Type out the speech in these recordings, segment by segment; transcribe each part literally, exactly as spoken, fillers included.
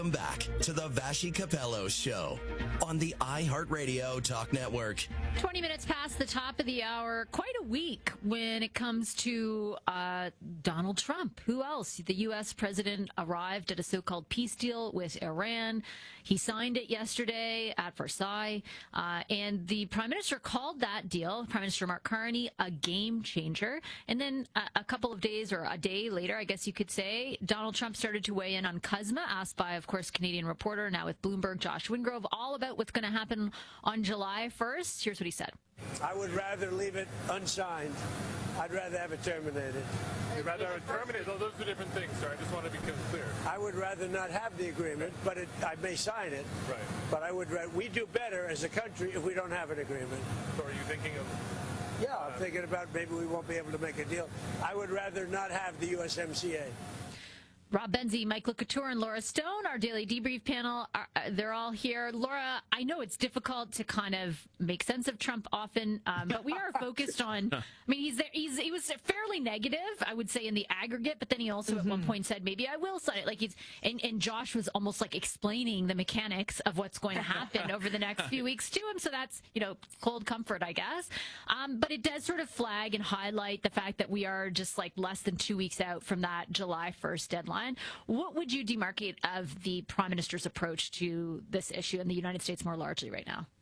Welcome back to the Vassy Capello Show on the iHeartRadio Talk Network. twenty minutes past the top of the hour. Quite a week when it comes to uh, Donald Trump. Who else? The U S president arrived at a so-called peace deal with Iran. He signed it yesterday at Versailles. Uh, and the prime minister called that deal, Prime Minister Mark Carney, a game changer. And then a, a couple of days or a day later, I guess you could say, Donald Trump started to weigh in on CUSMA, asked by, of course, Canadian reporter, now with Bloomberg, Josh Wingrove, all about what's going to happen on July first. Here's what he said. I would rather leave it unsigned. I'd rather have it terminated. You'd rather have it terminated? Those are different things, sir. I just want to be clear. I would rather not have the agreement, but it, I may sign it. Right. But I would. We do better as a country if we don't have an agreement. So are you thinking of... Yeah, I'm thinking about maybe we won't be able to make a deal. I would rather not have the U S M C A. Rob Benzie, Mike Couture, and Laura Stone, our daily debrief panel, are, they're all here. Laura, I know it's difficult to kind of make sense of Trump often, um, but we are focused on, I mean, he's there, he's, he was fairly negative, I would say, in the aggregate, but then he also mm-hmm. at one point said, maybe I will sign it. Like he's, and, and Josh was almost like explaining the mechanics of what's going to happen over the next few weeks to him. So that's, you know, cold comfort, I guess. Um, but it does sort of flag and highlight the fact that we are just like less than two weeks out from that July first deadline. What would you demarcate of the Prime Minister's approach to this issue in the United States more largely right now?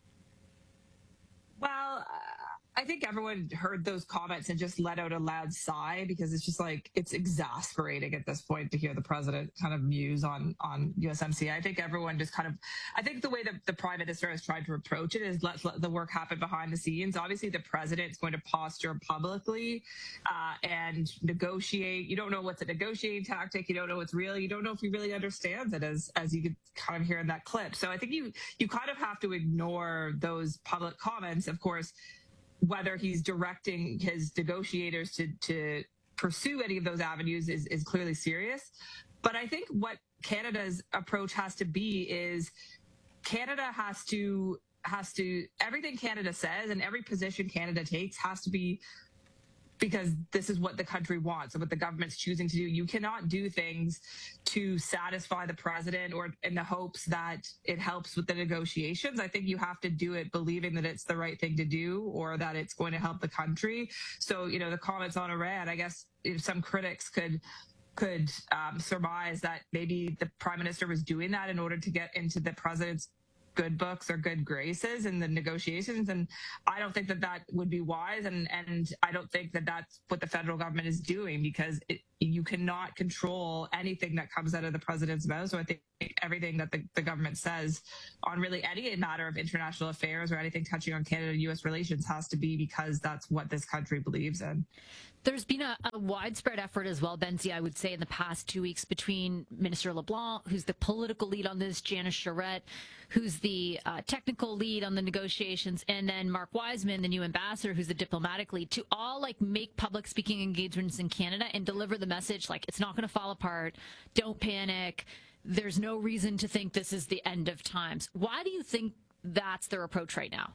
Well, uh, I think everyone heard those comments and just let out a loud sigh because it's just like it's exasperating at this point to hear the president kind of muse on on U S M C A. I think everyone just kind of, I think the way that the prime minister has tried to approach it is let, let the work happen behind the scenes. Obviously, the president is going to posture publicly uh, and negotiate. You don't know what's a negotiating tactic. You don't know what's real. You don't know if he really understands it, as as you could kind of hear in that clip. So I think you you kind of have to ignore those public comments, of course. Whether he's directing his negotiators to, to pursue any of those avenues is, is clearly serious. But I think what Canada's approach has to be is Canada has to, has to, everything Canada says and every position Canada takes has to be because this is what the country wants and what the government's choosing to do. You cannot do things to satisfy the president or in the hopes that it helps with the negotiations. I think you have to do it believing that it's the right thing to do or that it's going to help the country. So, you know, the comments on Iran, I guess if some critics could could um, surmise that maybe the prime minister was doing that in order to get into the president's good books or good graces in the negotiations. And I don't think that that would be wise. And, and I don't think that that's what the federal government is doing because it, you cannot control anything that comes out of the president's mouth. So I think everything that the, the government says on really any matter of international affairs or anything touching on Canada U S relations has to be because that's what this country believes in. There's been a, a widespread effort as well, Benzie, I would say, in the past two weeks between Minister LeBlanc, who's the political lead on this, Janice Charette, who's the uh, technical lead on the negotiations, and then Mark Wiseman, the new ambassador, who's the diplomatic lead, to all like make public speaking engagements in Canada and deliver the message like it's not going to fall apart, don't panic, there's no reason to think this is the end of times. Why do you think that's their approach right now?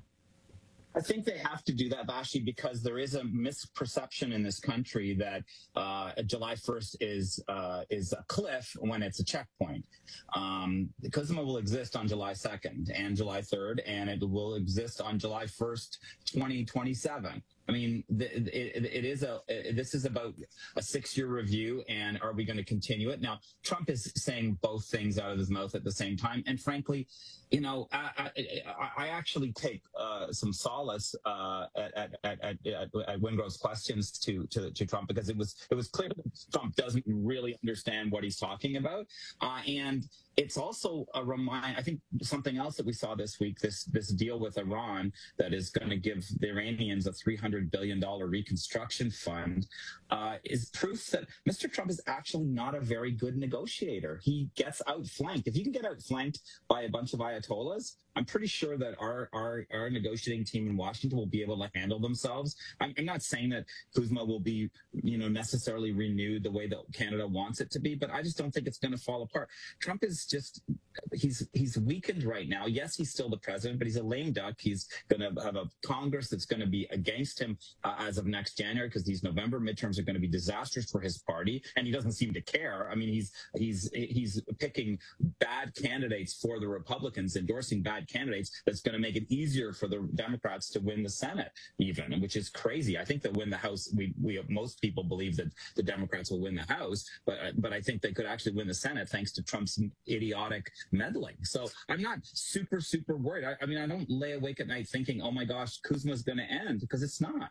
I think they have to do that, Vassy, because there is a misperception in this country that uh, July first is uh, is a cliff when it's a checkpoint. Um, CUSMA will exist on July second and July third, and it will exist on July first, twenty twenty-seven. I mean, the, it, it is a. This is about a six-year review, and are we going to continue it? Now, Trump is saying both things out of his mouth at the same time, and frankly, you know, I, I, I actually take uh, some solace uh, at, at, at, at, at Wingrove's questions to, to to Trump because it was it was clear that Trump doesn't really understand what he's talking about, uh, and it's also a reminder. I think something else that we saw this week, this this deal with Iran that is going to give the Iranians a three hundred billion dollars reconstruction fund, uh, is proof that Mister Trump is actually not a very good negotiator. He gets outflanked. If you can get outflanked by a bunch of Ayatollahs, I'm pretty sure that our our, our negotiating team in Washington will be able to handle themselves. I'm, I'm not saying that CUSMA will be, you know, necessarily renewed the way that Canada wants it to be, but I just don't think it's going to fall apart. Trump is just he's he's weakened right now. Yes, he's still the president, but he's a lame duck. He's going to have a Congress that's going to be against him uh, as of next January, because these November midterms are going to be disastrous for his party, and he doesn't seem to care. I mean, he's he's he's picking bad candidates for the Republicans, endorsing bad candidates. That's going to make it easier for the Democrats to win the Senate, even, which is crazy. I think that win the House, we we most people believe that the Democrats will win the House, but but I think they could actually win the Senate thanks to Trump's idiotic meddling. So I'm not super super worried. I, I mean, I don't lay awake at night thinking, oh my gosh, Kuzma's going to end, because it's not.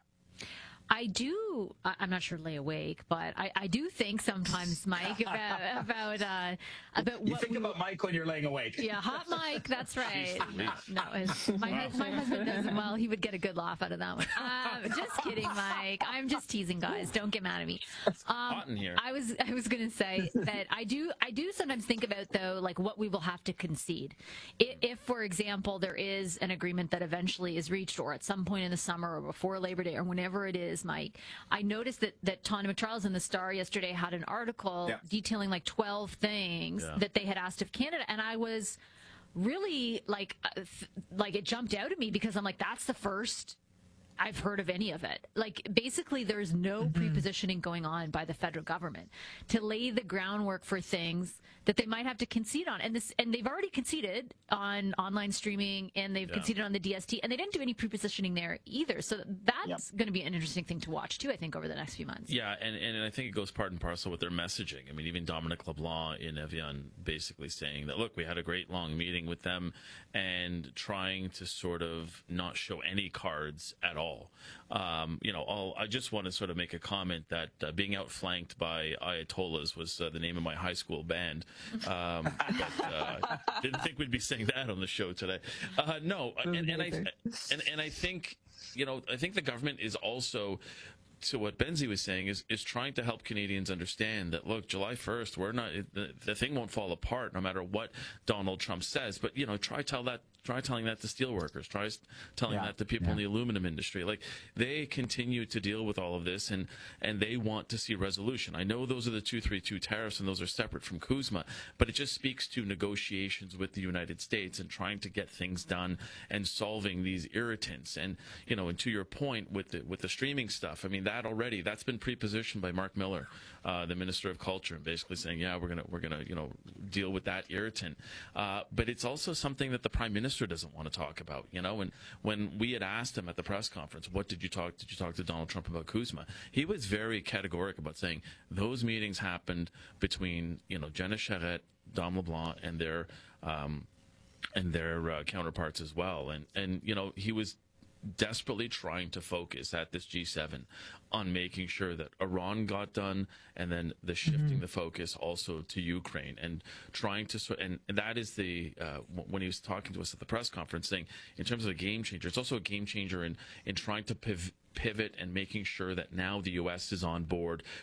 I do. I'm not sure lay awake, but I, I do think sometimes, Mike, about about uh, about what you think we, about Mike when you're laying awake. Yeah, hot Mike. That's right. No, his, my wow. my husband doesn't. Well, he would get a good laugh out of that one. Um, just kidding, Mike. I'm just teasing, guys. Don't get mad at me. Um, hot in here. I was I was going to say that I do I do sometimes think about, though, like what we will have to concede if, if, for example, there is an agreement that eventually is reached, or at some point in the summer, or before Labor Day, or whenever it is. Mike, I noticed that that Tanya McCharles in the Star yesterday had an article yeah. detailing like twelve things yeah. that they had asked of Canada, and I was really like, uh, th- like it jumped out at me, because I'm like, that's the first I've heard of any of it. Like, basically, there's no mm-hmm. prepositioning going on by the federal government to lay the groundwork for things that they might have to concede on. And this, and they've already conceded on online streaming, and they've yeah. conceded on the D S T, and they didn't do any prepositioning there either. So that's yep. going to be an interesting thing to watch too, I think, over the next few months. Yeah, and, and I think it goes part and parcel with their messaging. I mean, even Dominic LeBlanc in Evian basically saying that, look, we had a great long meeting with them, and trying to sort of not show any cards at all. Um, you know, I'll, I just want to sort of make a comment that uh, being outflanked by Ayatollahs was uh, the name of my high school band. Um, but uh, didn't think we'd be saying that on the show today. Uh, no, and, and I and, and I think, you know, I think the government is also, to what Benzie was saying, is is trying to help Canadians understand that, look, July first, we're not, the, the thing won't fall apart no matter what Donald Trump says. But, you know, try tell that. Try telling that to steelworkers. Try telling yeah, that to people yeah. in the aluminum industry. Like, they continue to deal with all of this, and, and they want to see resolution. I know those are the two thirty-two tariffs, and those are separate from Kuzma, but it just speaks to negotiations with the United States and trying to get things done and solving these irritants. And, you know, and to your point with the, with the streaming stuff, I mean, that already, that's been prepositioned by Mark Miller, uh, the Minister of Culture, and basically saying, yeah, we're gonna we're gonna you know deal with that irritant. Uh, but it's also something that the Prime Minister doesn't want to talk about, you know. And when we had asked him at the press conference, what did you talk did you talk to Donald Trump about Kuzma, he was very categoric about saying those meetings happened between, you know, Jenna Charette, Dom LeBlanc, and their um, and their uh, counterparts as well. And and you know, he was desperately trying to focus at this G seven on making sure that Iran got done, and then the shifting mm-hmm. the focus also to Ukraine, and trying to, and that is the, uh, when he was talking to us at the press conference, saying in terms of a game changer, it's also a game changer in, in trying to piv- pivot and making sure that now the U S is on board